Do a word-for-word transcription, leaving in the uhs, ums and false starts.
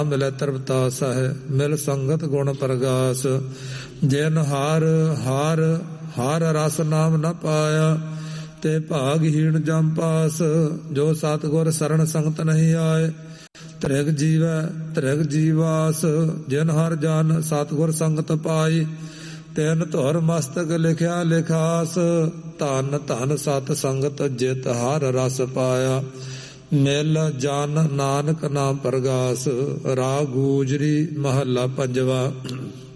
ਮਿਲੈ ਤਰਪਤਾਸ ਹੈ, ਮਿਲ ਸੰਗਤ ਗੁਣ ਪ੍ਰਗਾਸ। ਜਿਨ ਹਾਰ ਹਾਰ ਹਾਰ ਰਸ ਨਾਮ ਨ ਪਾਇਆ, ਤੇ ਭਾਗਹੀਣ ਜਮ ਪਾਸ। ਜੋ ਸਤਿਗੁਰ ਸਰਣ ਸੰਗਤ ਨਹੀਂ ਆਏ, ਤ੍ਰਿਗ ਜੀਵੈ ਤ੍ਰਿਗ ਜੀਵਾਸ। ਜਿਨ ਹਰ ਜਨ ਸਤਿਗੁਰ ਸੰਗਤ ਪਾਈ, ਤਿਨ ਧੁਰ ਮਸਤਕ ਲਿਖਿਆ ਲਿਖਾਸ। ਧਨ ਧਨ ਸਤ ਸੰਗਤ ਜਿਤ ਹਰ ਰਸ ਪਾਇਆ, ਮਿਲ ਜਨ ਨਾਨਕ ਨਾਮ ਪ੍ਰਗਾਸ। ਰਾਗ ਗੂਜਰੀ ਮਹੱਲਾ ਪੰਜਵਾ।